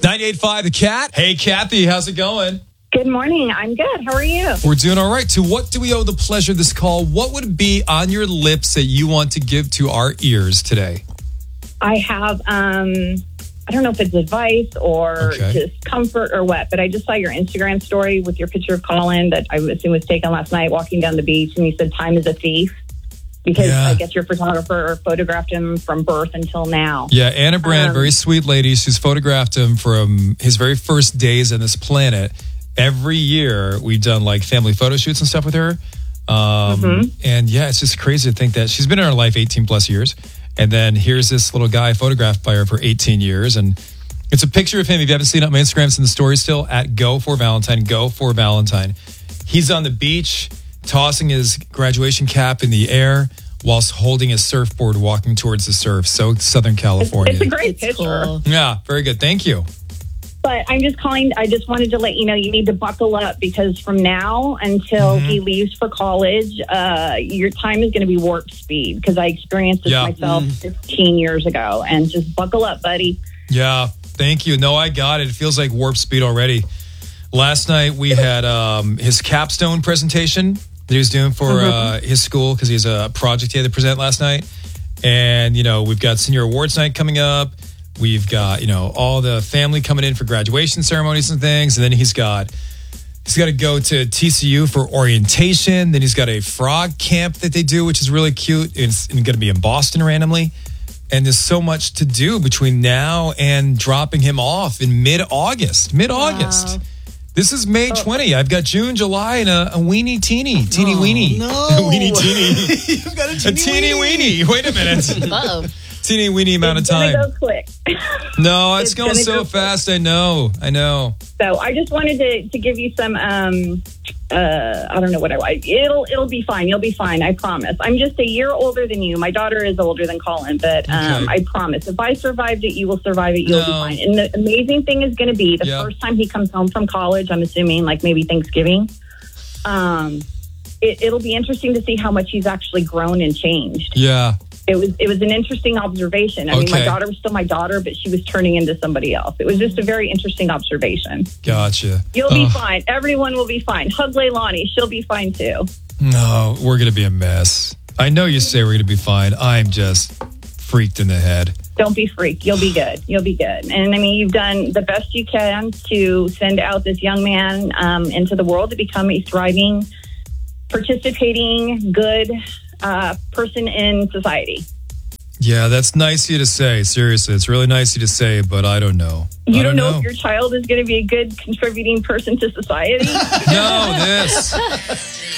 98.5 The Cat. Hey, Kathy, how's it going? Good morning. I'm good. How are you? We're doing all right. To what do we owe the pleasure of this call? What would be on your lips that you want to give to our ears today? I have, I don't know if it's advice or just comfort or what, but I just saw your Instagram story with your picture of Colin that I assume was taken last night walking down the beach, and you said time is a thief because I guess your photographer photographed him from birth until now. Yeah, Anna Brand, very sweet lady. She's photographed him from his very first days on this planet. Every year we've done like family photo shoots and stuff with her. And yeah, it's just crazy to think that she's been in our life 18 plus years. And then here's this little guy photographed by her for 18 years. And it's a picture of him. If you haven't seen it on my Instagram, it's in the story still at Go4Valentine, Go4Valentine. He's on the beach tossing his graduation cap in the air whilst holding his surfboard, walking towards the surf. So Southern California. It's a great picture. Cool. Yeah, very good. Thank you. But I'm just calling. I just wanted to let you know you need to buckle up because from now until he leaves for college, your time is going to be warp speed because I experienced this myself 15 years ago. And just buckle up, buddy. Yeah, thank you. No, I got it. It feels like warp speed already. Last night we had his capstone presentation that he was doing for his school because he has a project he had to present last night. And, you know, we've got senior awards night coming up. We've got, you know, all the family coming in for graduation ceremonies and things. And then he's got to go to TCU for orientation. Then he's got a frog camp that they do, which is really cute. It's going to be in Boston randomly. And there's so much to do between now and dropping him off in mid-August. Wow. This is May 20. I've got June, July, and a weenie teeny weenie. No. A weenie teeny. You've got a teeny weenie. Wait a minute. Uh-oh. Teeny weeny amount of time. It's going to go quick. No, it's going so fast. I know. So I just wanted to give you some, I don't know what I like. It'll be fine. You'll be fine. I promise. I'm just a year older than you. My daughter is older than Colin, but I promise. If I survived it, you will survive it. You'll be fine. And the amazing thing is going to be the first time he comes home from college, I'm assuming like maybe Thanksgiving, it'll be interesting to see how much he's actually grown and changed. Yeah. It was an interesting observation. I mean, my daughter was still my daughter, but she was turning into somebody else. It was just a very interesting observation. Gotcha. You'll be fine. Everyone will be fine. Hug Leilani. She'll be fine too. No, we're going to be a mess. I know you say we're going to be fine. I'm just freaked in the head. Don't be freaked. You'll be good. You'll be good. And I mean, you've done the best you can to send out this young man into the world to become a thriving, participating, good person in society. Yeah, that's nice of you to say. Seriously, it's really nice of you to say, but I don't know. You don't know if your child is going to be a good contributing person to society? No, this.